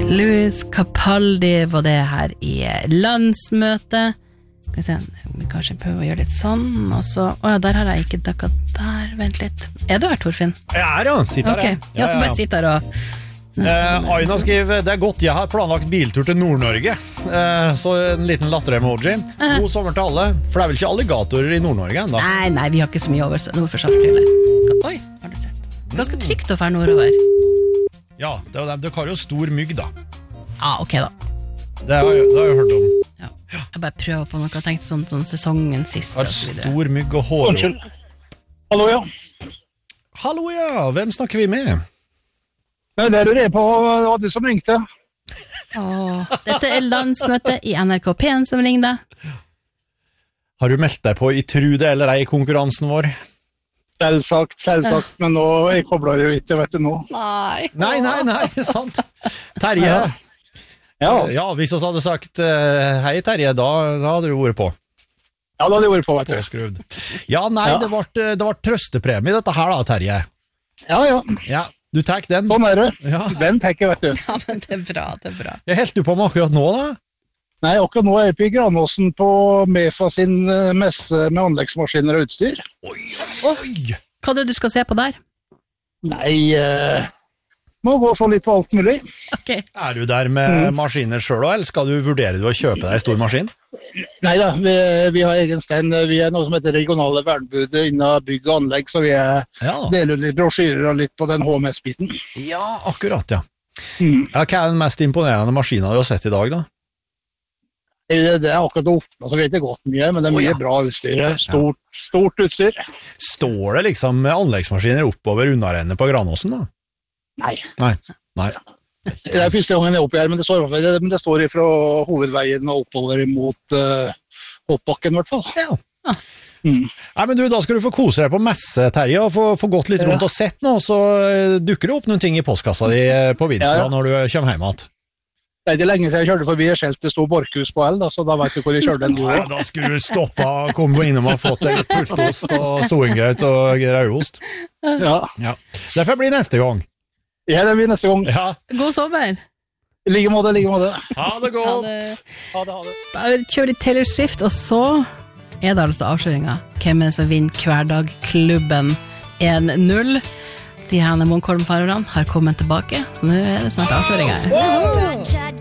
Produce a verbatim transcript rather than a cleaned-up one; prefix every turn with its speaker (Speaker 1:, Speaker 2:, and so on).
Speaker 1: Louis Capaldi var det her i landsmøte. Skal vi se, vi kanskje prøver å gjøre litt sånn, og så, åja, der har jeg ikke dakket der, vent litt. Er du her, Torfinn?
Speaker 2: Jeg er, ja, sitter her.
Speaker 1: Ok, ja, bare sitt her og...
Speaker 2: Eh, Aina skriver, det er godt, jeg har planlagt biltur til Nord-Norge. Eh, så en liten latter-emoji. God sommer til alle, for det er vel ikke alligatorer i Nord-Norge enda?
Speaker 1: Nei, nei, vi har ikke så mye over nord for Saltfjellet. Oi, har du sett? Ganske trygt å fære nordover.
Speaker 2: Ja, det, det, det har jo stor mygg da.
Speaker 1: Ja, ok da.
Speaker 2: Det har jeg, det har jeg hørt om.
Speaker 1: Ja. Jeg bare prøver på noe, jeg tenkte sånn, sånn sesongen sist.
Speaker 2: Har stor mygg og hår.
Speaker 3: Unnskyld. Hallo, ja.
Speaker 2: Hallo, ja. Hvem snakker vi med?
Speaker 3: Nei, det lurer jeg på, det var du som ringte.
Speaker 1: Åh, dette er landsmøte i N R K P en som ringer deg.
Speaker 2: Har du meldt deg på i trude eller ei i konkurransen vår?
Speaker 3: Selvsagt, selvsagt, men nå, jeg kobler jo ikke, vet du nå.
Speaker 1: Nei.
Speaker 2: Nei, nei, nei, sant. Terje.
Speaker 3: Ja. Ja,
Speaker 2: Ja, hvis vi hadde sagt uh, hei Terje, da, da hadde du vært på.
Speaker 3: ja, da hadde jeg vært på, vet du.
Speaker 2: Påskrudd. Ja, nei,
Speaker 3: Ja.
Speaker 2: det ble, det ble trøstepremie dette her da, Terje.
Speaker 3: Ja, ja,
Speaker 2: Ja, du tek den.
Speaker 3: sånn er det.
Speaker 2: Ja.
Speaker 3: Den tenker jeg, vet du.
Speaker 1: Ja, men det er bra, det er bra.
Speaker 2: Jeg helt du på med akkurat nå da?
Speaker 3: Nei, akkurat nå er jeg på i Granåsen på Mefa sin eh, messe med anleggsmaskiner og utstyr.
Speaker 2: Oi, oi.
Speaker 1: Hva er det du skal se på der?
Speaker 3: Nei, eh, må gå så litt på alt mulig.
Speaker 1: Ok.
Speaker 2: Er du der med maskiner selv da, eller skal du vurdere du å kjøpe deg en stor maskin?
Speaker 3: Neida, vi, vi har egen stand, vi er noe som heter regionale vernebudet innen bygg og anlegg, så vi er,
Speaker 2: Ja,
Speaker 3: deler litt brosjyrer og litt på den H M S-biten.
Speaker 2: ja akkurat, ja.
Speaker 3: Mm.
Speaker 2: Ja, hva er den mest imponerende maskinen du har sett i dag da?
Speaker 3: Det det er akkurat åpnet, så vet jeg godt mye, men det er mye
Speaker 2: Å, ja.
Speaker 3: bra utstyr. Stort, stort utstyr.
Speaker 2: Står det liksom anleggsmaskiner oppover unnarennet på Granåsen da?
Speaker 3: Nei,
Speaker 2: Nei, nei.
Speaker 3: det er første gangen jeg er oppe her, men det står, det, men det står fra hovedveien og oppover mot uh, hoppbakken i hvert fall.
Speaker 2: Ja.
Speaker 3: Mm.
Speaker 2: Nei, men du, da skal du få kose deg på messe, Terje, og få, få gått litt rundt og sett nå, så eh, dukker det opp noen ting i postkassa di eh, på Vinstra
Speaker 3: Ja, ja.
Speaker 2: når du kommer hjem igjen.
Speaker 3: Det er ikke lenge siden jeg kjørte forbi et skjelt det sto Borkhus på L, da, så da vet du hvor jeg kjørte den
Speaker 2: Nei,
Speaker 3: gode.
Speaker 2: da skulle du stoppe og komme innom og fått en pultost og soengraut og rauost.
Speaker 3: Ja,
Speaker 2: Ja. Det får bli neste gang.
Speaker 3: ja det blir neste gang.
Speaker 2: Ja.
Speaker 1: God sommer.
Speaker 3: I like måte, i like måte.
Speaker 2: Ha det
Speaker 1: Ha
Speaker 2: godt.
Speaker 1: det.
Speaker 3: Ha det, ha det.
Speaker 1: Da kjører vi Taylor Swift, og så er det altså avsløringa. Hvem er det som vinner Hverdag-klubben en null? De henne Munkholm-farerne har kommet tilbake, så nå er det snart avsløringa.
Speaker 2: Wow!